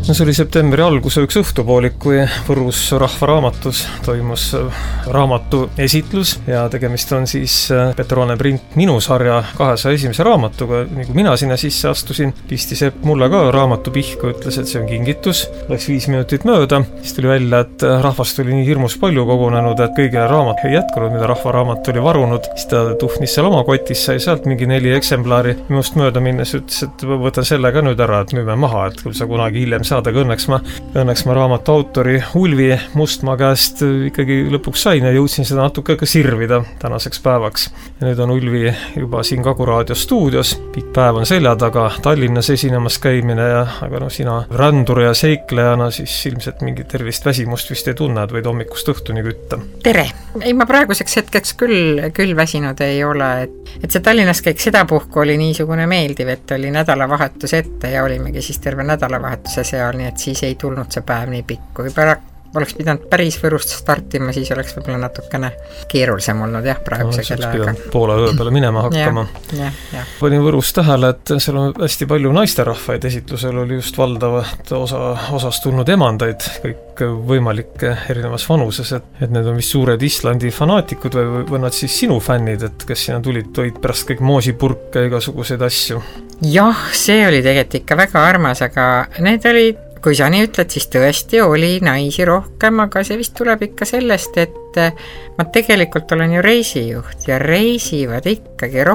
No see oli septembri alguse üks õhtupoolik, kui Võrus Rahvaraamatus toimus raamatu esitlus ja tegemist on siis Petrone Print minu sarja 201. raamatuga. Nii kui mina sinna sisse astusin, pisti Sepp mulle ka raamatu pihku, ütles, et see on kingitus. Läks 5 minutit mööda, siis tuli välja, et rahvast oli nii hirmus palju kogunenud, et kõigile raamat ei jätkunud, mida Rahvaraamat oli varunud. Siis ta tuhnis seal oma kotis, sai sealt mingi 4 eksemplari. Minust mööda minnes ütles, et võtan selle ka nüüd ära, et müüme maha, et küll sa kunagi hiljem saad, aga õnneks ma raamatu autori Ulvi Mustmaa käest ikkagi lõpuks sain ja jõudsin seda natuke ka sirvida tänaseks päevaks. Ja nüüd on Ulvi juba siin Kagu Raadio stuudios, pikk päev on selja taga, Tallinnas esinemas käimine ja aga sina ränduri ja seiklejana siis ilmselt mingit tervist väsimust vist ei tunne, et võid hommikust õhtuni kütta. Tere! Ei, ma praeguseks hetkeks küll väsinud ei ole, et see Tallinnas käik sedapuhku oli niisugune meeldiv, et oli nädalavahetus ette ja olimegi siis terve nädalavahetuse seal, nii et siis ei tulnud see päev nii pikk. Kui oleks pidanud päris Võrust startima, siis oleks võib-olla natukene keerulisem olnud praeguse kellaga. Poole öö peale minema hakkama. Panin Võrus tähele, et seal on hästi palju naisterahvaid. Esitlusel oli just valdavat osas tulnud emandaid, kõik võimalikke erinevas vanuses, et need on vist suured Islandi fanaatikud või nad siis sinu fännid, et kes sinna tulid, toid pärast kõik moosipurke ja igasuguseid asju. Jah, see oli tegelikult ikka väga armas, aga need olid, kui sa nii ütled, siis tõesti oli naisi rohkem, aga see vist tuleb ikka sellest, et ma tegelikult olen ju reisijuht ja reisivad ikkagi